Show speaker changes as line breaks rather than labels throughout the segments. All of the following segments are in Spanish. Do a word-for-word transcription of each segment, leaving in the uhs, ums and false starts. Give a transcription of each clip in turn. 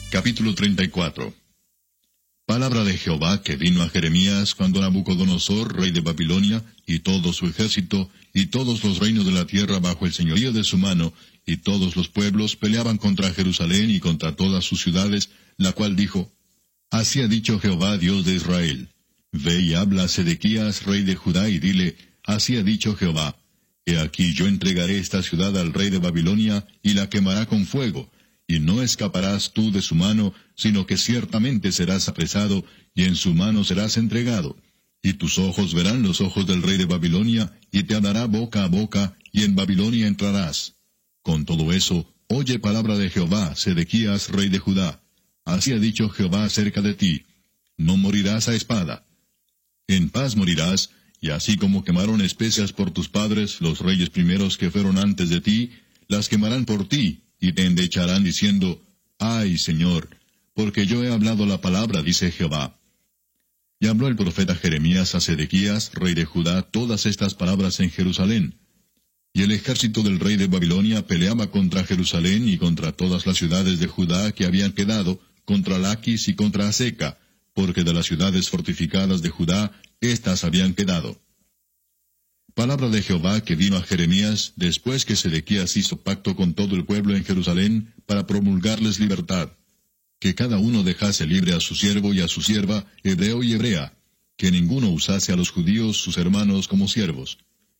Capítulo treinta y cuatro. Palabra de Jehová que vino a Jeremías cuando Nabucodonosor, rey de Babilonia, y todo su ejército, y todos los reinos de la tierra bajo el señorío de su mano, y todos los pueblos peleaban contra Jerusalén y contra todas sus ciudades, la cual dijo: Así ha dicho Jehová, Dios de Israel. Ve y habla a Sedequías, rey de Judá, y dile: Así ha dicho Jehová: He aquí yo entregaré esta ciudad al rey de Babilonia, y la quemará con fuego, y no escaparás tú de su mano, sino que ciertamente serás apresado, y en su mano serás entregado. Y tus ojos verán los ojos del rey de Babilonia, y te hablará boca a boca, y en Babilonia entrarás. Con todo eso, oye palabra de Jehová, Sedequías, rey de Judá. Así ha dicho Jehová acerca de ti: No morirás a espada. En paz morirás, y así como quemaron especias por tus padres, los reyes primeros que fueron antes de ti, las quemarán por ti, y te endecharán diciendo: Ay, Señor, porque yo he hablado la palabra, dice Jehová. Y habló el profeta Jeremías a Sedequías, rey de Judá, todas estas palabras en Jerusalén. Y el ejército del rey de Babilonia peleaba contra Jerusalén y contra todas las ciudades de Judá que habían quedado, contra Laquis y contra Aseca, porque de las ciudades fortificadas de Judá, éstas habían quedado. Palabra de Jehová que vino a Jeremías después que Sedequías hizo pacto con todo el pueblo en Jerusalén para promulgarles libertad, que cada uno dejase libre a su siervo y a su sierva, hebreo y hebrea, que ninguno usase a los judíos sus hermanos como siervos.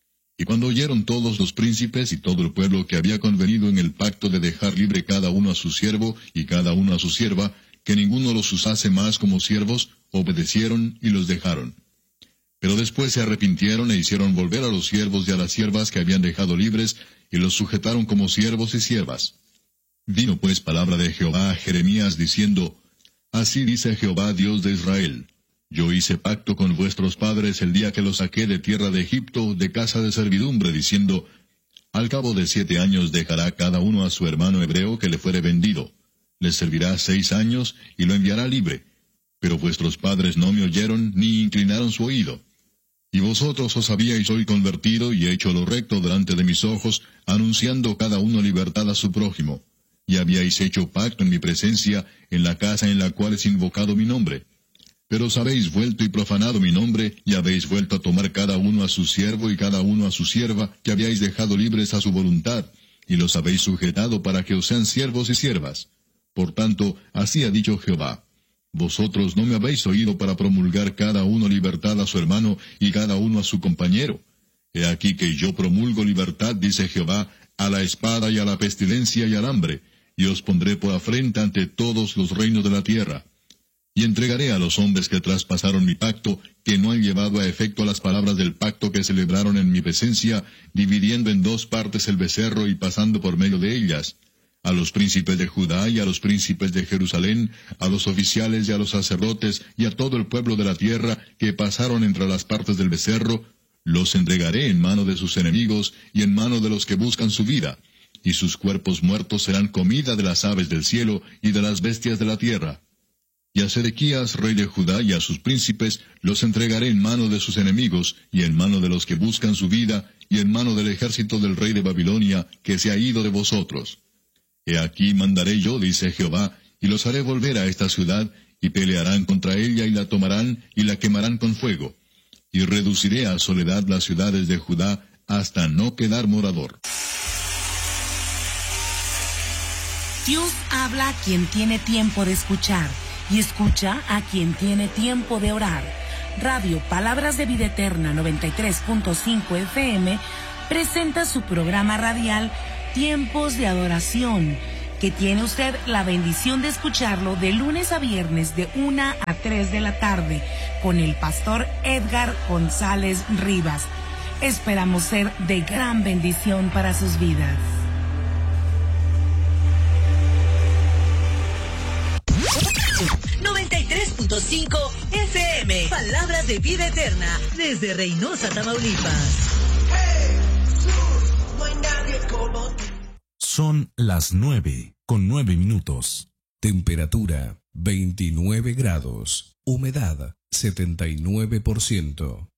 Y cuando oyeron todos los príncipes y todo el pueblo que había convenido en el pacto de dejar libre cada uno a su siervo y cada uno a su sierva, que ninguno los usase más como siervos, obedecieron y los dejaron. Pero después se arrepintieron e hicieron volver a los siervos y a las siervas que habían dejado libres, y los sujetaron como siervos y siervas. Vino pues palabra de Jehová a Jeremías diciendo: Así dice Jehová, Dios de Israel: Yo hice pacto con vuestros padres el día que los saqué de tierra de Egipto, de casa de servidumbre, diciendo: Al cabo de siete años dejará cada uno a su hermano hebreo que le fuere vendido. Les servirá seis años, y lo enviará libre. Pero vuestros padres no me oyeron, ni inclinaron su oído. Y vosotros os habíais hoy convertido, y hecho lo recto delante de mis ojos, anunciando cada uno libertad a su prójimo. Y habíais hecho pacto en mi presencia, en la casa en la cual es invocado mi nombre. Pero os habéis vuelto y profanado mi nombre, y habéis vuelto a tomar cada uno a su siervo y cada uno a su sierva, que habíais dejado libres a su voluntad, y los habéis sujetado para que os sean siervos y siervas. Por tanto, así ha dicho Jehová: Vosotros no me habéis oído para promulgar cada uno libertad a su hermano y cada uno a su compañero. He aquí que yo promulgo libertad, dice Jehová, a la espada y a la pestilencia y al hambre, y os pondré por afrenta ante todos los reinos de la tierra. Y entregaré a los hombres que traspasaron mi pacto, que no han llevado a efecto las palabras del pacto que celebraron en mi presencia, dividiendo en dos partes el becerro y pasando por medio de ellas, a los príncipes de Judá y a los príncipes de Jerusalén, a los oficiales y a los sacerdotes y a todo el pueblo de la tierra que pasaron entre las partes del becerro, los entregaré en mano de sus enemigos y en mano de los que buscan su vida, y sus cuerpos muertos serán comida de las aves del cielo y de las bestias de la tierra. Y a Sedequías, rey de Judá, y a sus príncipes los entregaré en mano de sus enemigos y en mano de los que buscan su vida y en mano del ejército del rey de Babilonia que se ha ido de vosotros. He aquí mandaré yo, dice Jehová, y los haré volver a esta ciudad, y pelearán contra ella, y la tomarán, y la quemarán con fuego. Y reduciré a soledad las ciudades de Judá, hasta no quedar morador.
Dios habla a quien tiene tiempo de escuchar, y escucha a quien tiene tiempo de orar. Radio Palabras de Vida Eterna noventa y tres punto cinco F M presenta su programa radial Tiempos de Adoración, que tiene usted la bendición de escucharlo de lunes a viernes de una a tres de la tarde con el pastor Edgar González Rivas. Esperamos ser de gran bendición para sus vidas.
noventa y tres punto cinco F M, Palabras de Vida Eterna, desde Reynosa, Tamaulipas.
Son las nueve con nueve minutos. Temperatura veintinueve grados. Humedad setenta y nueve por ciento.